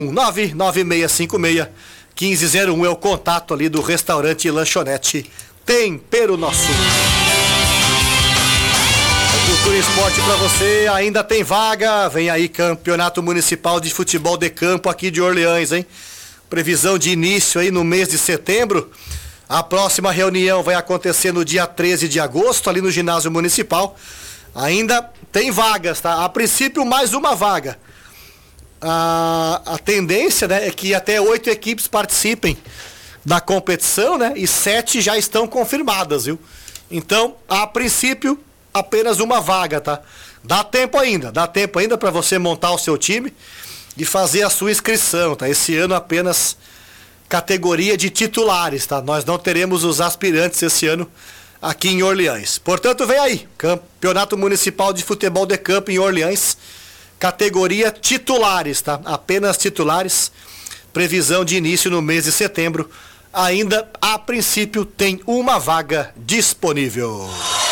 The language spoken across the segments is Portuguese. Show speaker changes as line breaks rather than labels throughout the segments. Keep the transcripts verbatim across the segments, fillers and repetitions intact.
nove nove seis cinco seis um cinco zero um é o contato ali do restaurante e lanchonete Tempero Nosso. Cultura e Esporte pra você, ainda tem vaga, vem aí Campeonato Municipal de Futebol de Campo aqui de Orleans, hein? Previsão de início aí no mês de setembro. A próxima reunião vai acontecer no dia treze de agosto, ali no ginásio municipal. Ainda tem vagas, tá? A princípio, mais uma vaga. A, a tendência, né, é que até oito equipes participem da competição, né? E sete já estão confirmadas, viu? Então, a princípio, apenas uma vaga, tá? Dá tempo ainda, dá tempo ainda para você montar o seu time e fazer a sua inscrição, tá? Esse ano apenas categoria de titulares, tá? Nós não teremos os aspirantes esse ano aqui em Orleans. Portanto, vem aí, Campeonato Municipal de Futebol de Campo em Orleans, categoria titulares, tá? Apenas titulares, previsão de início no mês de setembro. Ainda, a princípio, tem uma vaga disponível.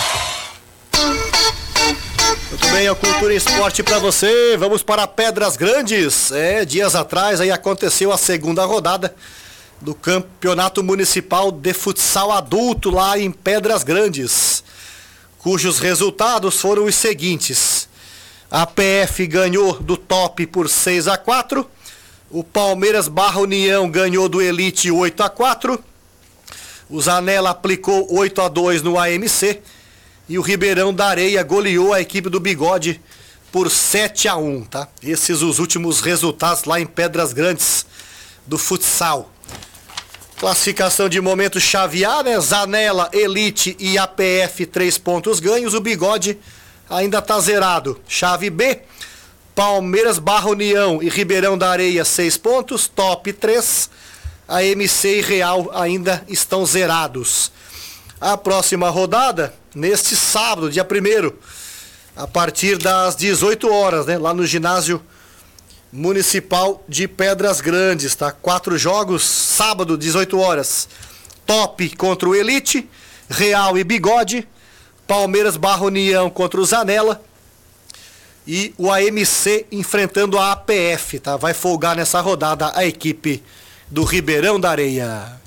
Muito bem, a Cultura e Esporte pra você. Vamos para Pedras Grandes. É, dias atrás aí aconteceu a segunda rodada do Campeonato Municipal de Futsal Adulto lá em Pedras Grandes, cujos resultados foram os seguintes: a P F ganhou do Top por seis a quatro, o Palmeiras Barra União ganhou do Elite oito a quatro, o Zanella aplicou oito a dois no A M C e o Ribeirão da Areia goleou a equipe do Bigode por sete a um, tá? Esses os últimos resultados lá em Pedras Grandes do futsal. Classificação de momento chave A, né? Zanella, Elite e A P F, três pontos ganhos. O Bigode ainda tá zerado. Chave B, Palmeiras Barra União e Ribeirão da Areia, seis pontos. Top três. A M C e Real ainda estão zerados. A próxima rodada, neste sábado, dia primeiro, a partir das dezoito horas, né? Lá no ginásio Municipal de Pedras Grandes, tá? Quatro jogos, sábado, dezoito horas. Top contra o Elite, Real e Bigode, Palmeiras Barra União contra o Zanella e o A M C enfrentando a A P F, tá? Vai folgar nessa rodada a equipe do Ribeirão da Areia.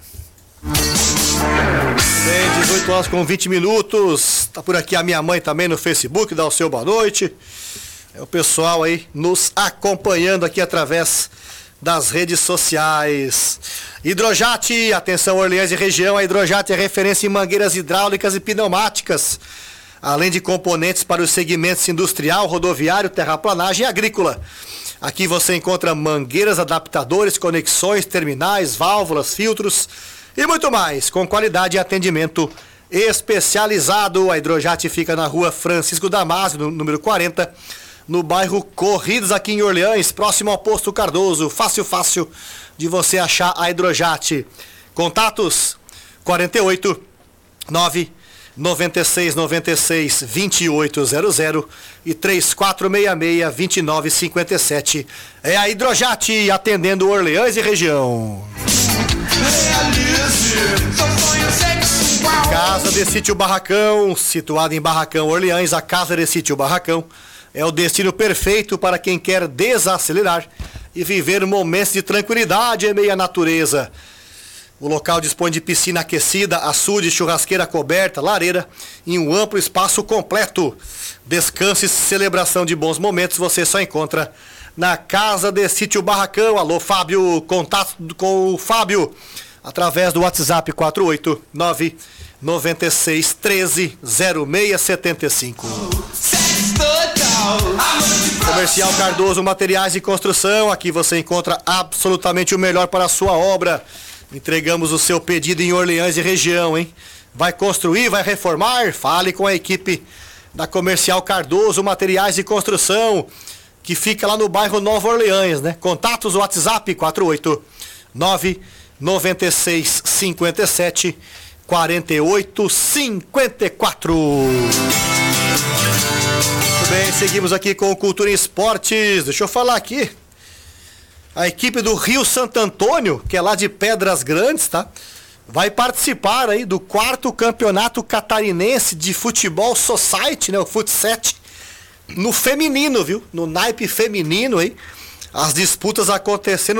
Bem, dezoito horas com vinte minutos. Tá por aqui a minha mãe também no Facebook, dá o seu boa noite. É o pessoal aí nos acompanhando aqui através das redes sociais. Hidrojat, atenção Orleans e região, a Hidrojat é referência em mangueiras hidráulicas e pneumáticas, além de componentes para os segmentos industrial, rodoviário, terraplanagem e agrícola. Aqui você encontra mangueiras, adaptadores, conexões, terminais, válvulas, filtros e muito mais, com qualidade e atendimento especializado. A Hidrojat fica na rua Francisco Damasio, número quarenta, no bairro Corridos, aqui em Orleans, próximo ao Posto Cardoso. Fácil, fácil de você achar a Hidrojat. Contatos quarenta e oito, nove nove seis nove seis, dois oito zero zero e três quatro seis seis, dois nove cinco sete. É a Hidrojat atendendo Orleans e região. Casa de Sítio Barracão, situada em Barracão, Orleans. A Casa de Sítio Barracão é o destino perfeito para quem quer desacelerar e viver momentos de tranquilidade em meio à natureza. O local dispõe de piscina aquecida, açude, churrasqueira coberta, lareira e um amplo espaço completo. Descanso e celebração de bons momentos você só encontra na Casa de Sítio Barracão. Alô, Fábio, contato com o Fábio através do WhatsApp quatro oito nove nove seis um três zero seis sete cinco. Comercial Cardoso Materiais de Construção, aqui você encontra absolutamente o melhor para a sua obra. Entregamos o seu pedido em Orleans e região, hein? Vai construir, vai reformar? Fale com a equipe da Comercial Cardoso Materiais de Construção, que fica lá no bairro Nova Orleans, né? Contatos WhatsApp quatro oito nove nove seis cinco sete quatro oito cinco quatro. Muito bem, seguimos aqui com o Cultura e Esportes. Deixa eu falar aqui. A equipe do Rio Santo Antônio, que é lá de Pedras Grandes, tá? Vai participar aí do quarto campeonato catarinense de futebol society, né? O Futset, no feminino, viu? No naipe feminino aí. As disputas acontecendo